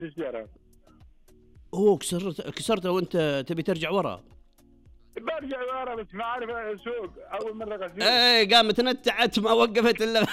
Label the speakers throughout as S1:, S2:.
S1: في السيارة.
S2: هو كسرته وانت تبي ترجع ورا.
S1: برجع ورا بس ما أعرف أسوق، أول مرة أسوق.
S2: ايه قامت نتعت ما وقفت الا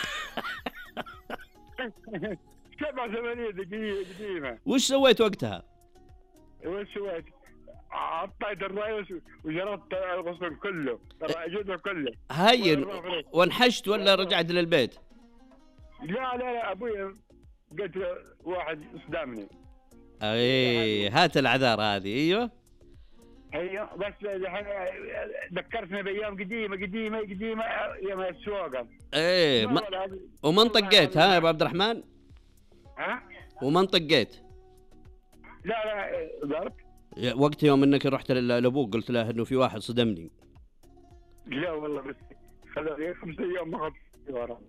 S1: 87 دقيقة قديمة.
S2: وش سويت وقتها؟
S1: وش سويت؟ عطيت الرئيس وجردت الغصن كله، الجدر كله.
S2: هين وانحشت ولا رجعت للبيت؟
S1: لا أبوي قلت له واحد صدامني.
S2: اي هات العذار هذه. ايوه
S1: بس الحين ذكرتني بايام قديمه ايام السواقه.
S2: ايه ومن طقيت ها يا ابو عبد الرحمن؟
S1: ها؟
S2: ومن طقيت؟
S1: لا ضرب.
S2: وقت يوم انك رحت لابوك قلت له انه في واحد صدمني.
S1: لا والله بس خلاني 5 أيام ما خدت ورا.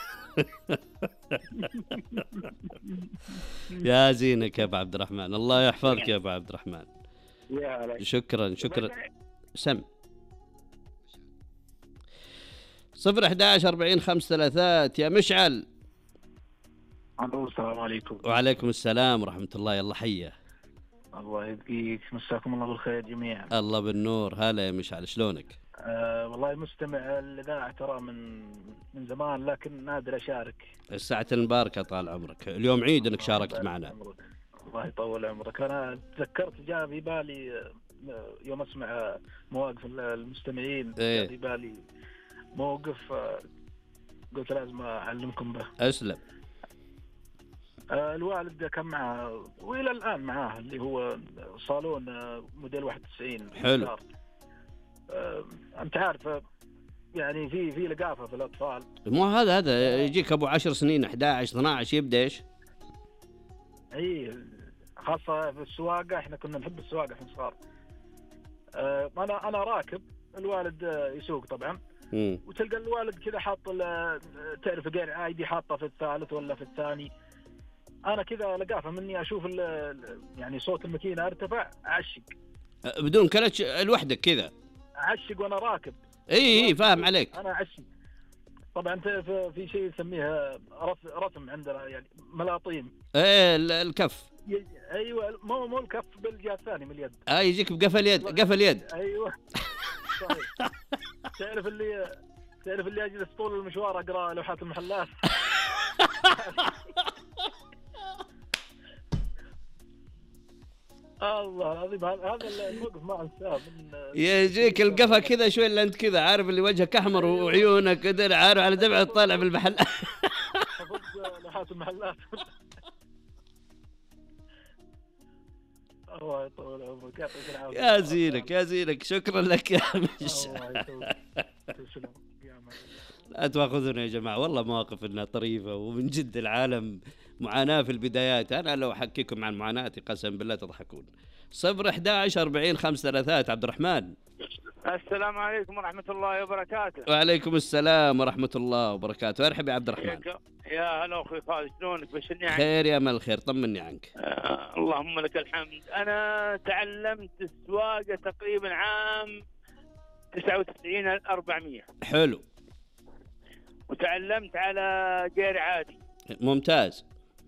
S2: يا زينك يا ابو عبد الرحمن، الله يحفظك يا ابو عبد الرحمن. شكرا سم 011 40 533 يا مشعل.
S3: السلام عليكم.
S2: وعليكم السلام ورحمة الله. يلا حيه.
S3: الله يبقيك، مساكم الله بالخير جميعا.
S2: الله بالنور. هلا يا مشعل شلونك؟
S3: والله مستمع الإذاعة ترى من زمان، لكن نادر أشارك.
S2: الساعة المباركة طال عمرك، اليوم عيد انك شاركت معنا.
S3: الله يطول عمرك. أنا تذكرت جاء في بالي يوم أسمع مواقف المستمعين جاء في بالي موقف قلت لازم أعلمكم به.
S2: أسلم.
S3: الوالد كان معه وإلى الآن معاه اللي هو صالون موديل 91.
S2: حلو.
S3: أنت عارف يعني في لقافة في الأطفال.
S2: مو هذا يجيك أبو 10 سنين 11 12 يبدأ إيش؟
S3: أي خاصة في السواقة، إحنا كنا نحب السواقة إحنا صغار. أنا راكب، الوالد يسوق طبعا. وتلقى الوالد كذا حاط تعرف غير عادي حاطه في الثالث ولا في الثاني. أنا كذا لقافة مني أشوف يعني صوت الماكينة ارتفع أعشق
S2: بدون كلتش لوحدك كذا.
S3: أعشق وأنا راكب.
S2: إيه فاهم عليك.
S3: أنا أعشق. طبعا في شيء نسميها رسم عندنا يعني ملاطيم.
S2: إيه الكف.
S3: أيوة مو الكف بالجهة الثانية من اليد.
S2: يجيك بقفل يد. قفل يد.
S3: أيوة صحيح. تعرف اللي أجلس طول المشوار أقرأ لوحات المحلات. الله العظيم هذا الموقف ما انساه.
S2: يجيك القفا كذا شوي اللي انت كذا عارف اللي وجهك احمر وعيونك كذا عارف على دمعة طالع بالمحل.
S3: حفظ لوحات المحلات. الله يطول عمرك يعطيك العافية.
S2: يا زينك شكرا لك يا مشعل. لا تأخذونا يا جماعة، والله مواقفنا طريفة ومن جد العالم معاناة في البدايات. أنا لو أحكيكم عن معاناتي قسم بالله تضحكون. 011 40 533 عبد الرحمن.
S4: السلام عليكم ورحمة الله وبركاته.
S2: وعليكم السلام ورحمة الله وبركاته. ارحب يا عبد الرحمن.
S4: يا هلا أخي خالد شلونك؟ بشرني عنك.
S2: خير يا مال الخير، طمني عنك.
S4: اللهم لك الحمد. أنا تعلمت السواقة تقريبا عام 99 400.
S2: حلو.
S4: وتعلمت على غير عادي.
S2: ممتاز.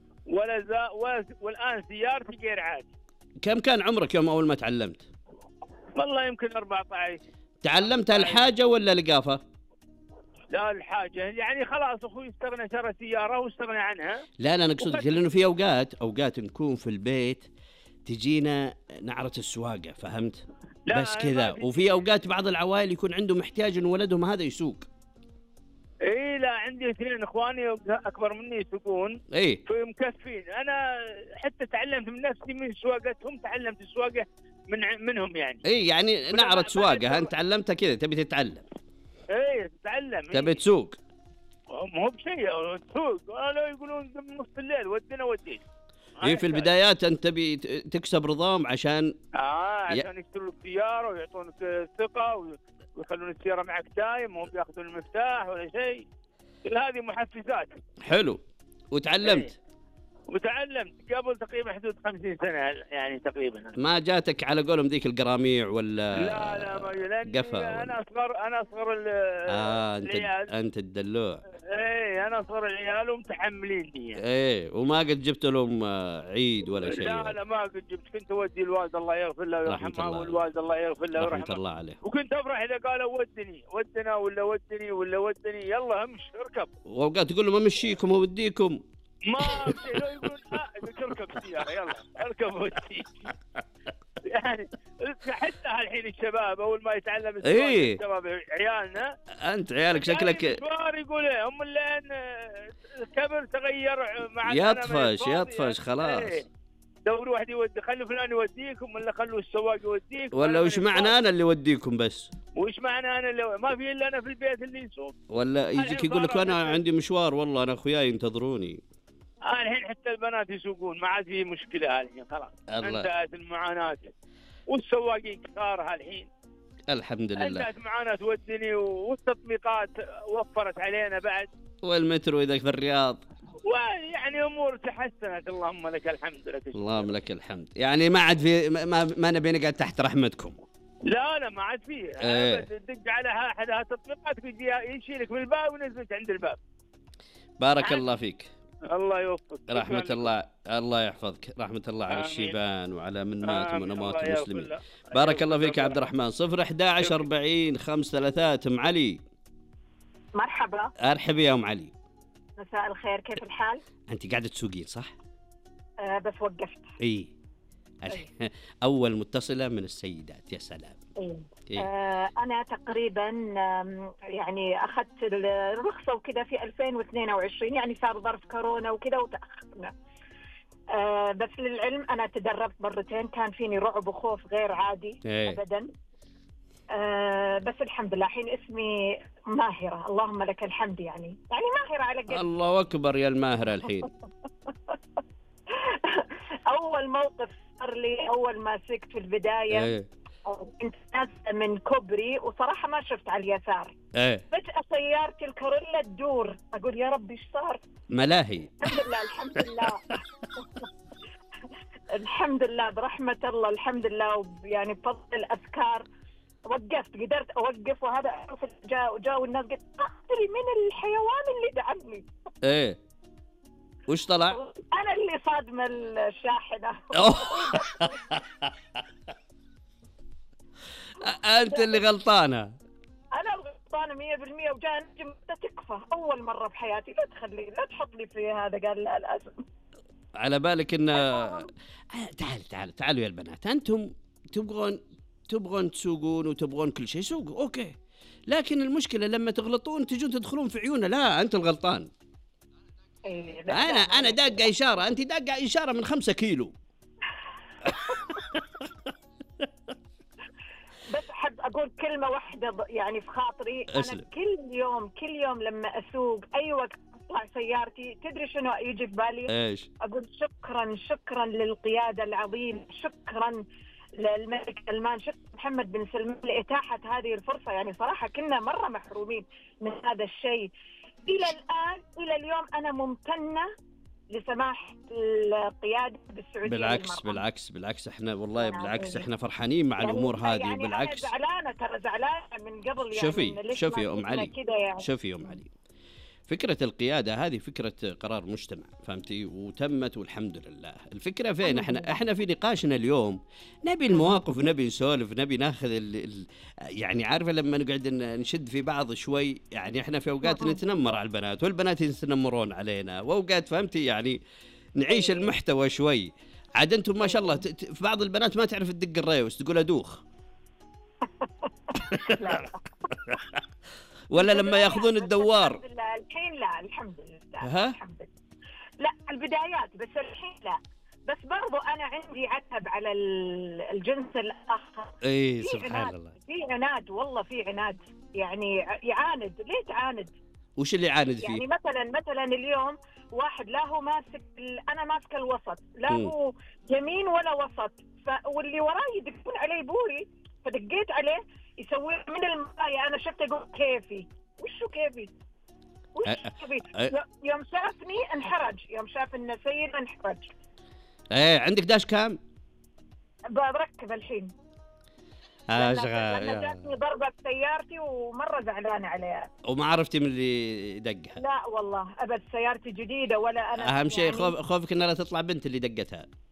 S4: والآن سيارتي غير عادي.
S2: كم كان عمرك يوم أول ما تعلمت؟
S4: والله يمكن 14.
S2: تعلمت الحاجة ولا لقافة؟
S4: لا الحاجة يعني خلاص أخوي استغنى شرى سيارة واستغنى عنها.
S2: لا أنا أقصد لأنه في أوقات نكون في البيت تجينا نعرة السواقة، فهمت؟ بس كذا. وفي أوقات بعض العوائل يكون عندهم احتياج إن ولدهم هذا يسوق.
S4: ايه لا عندي 2 اخواني اكبر مني يسوقون.
S2: ايه
S4: فمكفين. انا حتى تعلمت من نفسي من سواقتهم، تعلمت السواقه منهم يعني.
S2: ايه يعني نعرة سواقه انت تعلمتها كذا تبي تتعلم.
S4: ايه تتعلم.
S2: تبي تسوق.
S4: مو بشيء تسوق. انا يقولون نص الليل ودينا.
S2: ايه في البدايات انت تبي تكسب رضاهم عشان
S4: عشان يشتروا لك سياره ويعطونك ثقه ويخلون السيارة معك دايم، وهم بياخذون المفتاح ولا شيء. كل هذه محفزات.
S2: حلو. وتعلمت.
S4: وتعلمت قبل تقريبا حدود 50 سنة يعني تقريبا.
S2: ما جاتك على قولهم ذيك القراميع ولا؟
S4: لا ما لأني
S2: قفا
S4: أنا أصغر العيال.
S2: أنت الدلوع.
S4: إيه أنا أصغر العيال ومتحمليني يعني.
S2: إيه وما قد جبت لهم عيد ولا شيء؟
S4: لا ما قد جبت. كنت أودي الوالد الله يغفر له ويرحمه، والوالد الله يغفر له ويرحمه،
S2: رحمة الله عليه.
S4: وكنت أفرح إذا قالوا ودنا ولا ودني يلا امشي اركب.
S2: وأوقات تقول لهم أمشيكم وأوديكم.
S4: ما يقول اركب السيارة يلا اركب ودي. يعني حتى الحين الشباب اول ما يتعلم الشباب عيالنا،
S2: انت عيالك شكلك
S4: يقول هم لين كبر تغير مع
S2: يطفش خلاص.
S4: دوروا واحد يودي، خلوا فلان يوديكم ولا خلوا السواق يوديك،
S2: ولا وش معنى انا اللي يوديكم بس؟
S4: وش معنى انا اللي ما في الا انا في البيت اللي يسوق؟
S2: ولا يجيك يقول لك انا عندي مشوار والله انا اخوياي ينتظروني.
S4: الحين حتى البنات يسوقون ما عاد في مشكله الحين خلاص انتهت المعاناه، والسواقين كثار الحين
S2: الحمد لله.
S4: انتهت معاناه تودني، والتطبيقات وفرت علينا بعد،
S2: والمترو اذا في الرياض،
S4: ويعني امور تحسنت اللهم لك الحمد.
S2: اللهم لك الحمد. يعني ما عاد في ما نبي نقعد تحت رحمتكم.
S4: لا ما عاد فيه. تدق على احد التطبيقات يشيلك من الباب ونزلت عند الباب.
S2: بارك الله فيك.
S4: الله يوفقك.
S2: رحمة الله يحفظك. رحمة الله على الشيبان وعلى من مات ومن اموات المسلمين. بارك الله فيك يا عبد الرحمن. 011 40 533 ام علي.
S5: مرحبا.
S2: ارحب يا ام علي.
S5: مساء الخير، كيف الحال؟
S2: انت قاعدة تسوقين صح؟
S5: بس وقفت.
S2: اي اول متصلة من السيدات. يا سلام.
S5: إيه. أنا تقريبا يعني أخذت الرخصة وكذا في 2022، يعني صار ظرف كورونا وكذا وتأخرنا. بس للعلم أنا تدربت مرتين، كان فيني رعب وخوف غير عادي. أبدا. بس الحمد لله الحين اسمي ماهرة، اللهم لك الحمد. يعني ماهرة على قد. الله
S2: أكبر يا الماهرة الحين.
S5: أول موقف صار لي أول ما سكت في البداية، كنت نازلة من كوبري وصراحة ما شفت على اليسار. فجأة سيارتي الكوريلا تدور، أقول يا ربي إيش صار؟
S2: ملاهي.
S5: الحمد لله الحمد لله برحمة الله، الحمد لله. يعني بفضل الأذكار وقفت، قدرت أوقف. وهذا جاء والناس قلت أدري من الحيوان اللي دعمني.
S2: وش طلع؟
S5: أنا اللي صادمة الشاحنة.
S2: أنت اللي غلطانة.
S5: أنا الغلطانة 100%. وجاء نجم تكفى أول مرة بحياتي، لا تحط لي في هذا. قال لا لازم.
S2: على بالك إن تعالوا يا البنات، أنتم تبغون تسوقون وتبغون كل شيء سوقوا أوكي، لكن المشكلة لما تغلطون تجون تدخلون في عيوننا. لا أنت الغلطان. أنا داقة إشارة، أنت داقة إشارة من 5 كيلو.
S5: بس أحب أقول كلمة واحدة يعني في خاطري. أنا كل يوم لما أسوق أي وقت أطلع سيارتي، تدري شنو يجي في بالي؟
S2: إيش؟
S5: أقول شكرا للقيادة العظيمة، شكرا للملك سلمان، شكرا محمد بن سلمان لإتاحة هذه الفرصة. يعني صراحة كنا مرة محرومين من هذا الشيء. إلى اليوم أنا ممتنة لسماح القيادة بالسعودية.
S2: بالعكس احنا والله بالعكس احنا فرحانين مع الأمور هذه.
S5: يعني
S2: بالعكس
S5: أنا زعلانة من قبل. يعني
S2: شوفي يا أم علي، شوفي يا أم علي، فكرة القيادة هذه فكرة قرار مجتمع، فهمتي؟ وتمت والحمد لله. الفكرة فين؟ احنا في نقاشنا اليوم نبي المواقف ونبي نسولف، نبي ناخذ يعني عارفة لما نقعد نشد في بعض شوي. يعني احنا في اوقات نتنمر على البنات والبنات يتنمرون علينا، واوقات فهمتي يعني نعيش المحتوى شوي. عاد انتم ما شاء الله في بعض البنات ما تعرف تدق الريوس، تقول ادوخ. ولا لما ياخذون الدوار.
S5: الحمد لله الحين لا، الحمد لله. لا البدايات، بس الحين لا. بس برضو أنا عندي عتب على الجنس الآخر.
S2: سبحان الله.
S5: في عناد، والله في عناد. يعني يعاند. ليه تعاند؟
S2: وش اللي يعاند فيه؟
S5: يعني مثلا اليوم واحد لا هو ماسك، أنا ماسك الوسط، لا هو يمين ولا وسط، واللي وراي يدقون عليه بوري، فدقيت عليه يسوي من المراية. أنا شفت أقول كيفي. وشو كيفي؟ وش تبي؟ يوم شافني انحرج، يوم شاف إن سيد انحرج.
S2: عندك داش كام؟
S5: بركب الحين. لأن جاتني ضربة بسيارتي ومرة زعلانة عليها.
S2: وما عرفتي من اللي دقها؟
S5: لا والله أبد، سيارتي جديدة ولا أنا.
S2: أهم شيء خوفك إنها لا تطلع بنت اللي دقتها.